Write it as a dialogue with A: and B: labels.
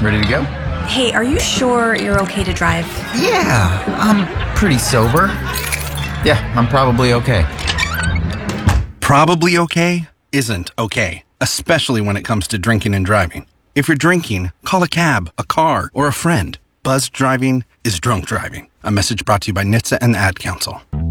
A: Ready to go?
B: Hey, are you sure you're okay to drive?
A: Yeah, I'm pretty sober. Yeah, I'm probably okay.
C: Probably okay isn't okay, especially when it comes to drinking and driving. If you're drinking, call a cab, a car, or a friend. Buzzed driving is drunk driving. A message brought to you by NHTSA and the Ad Council.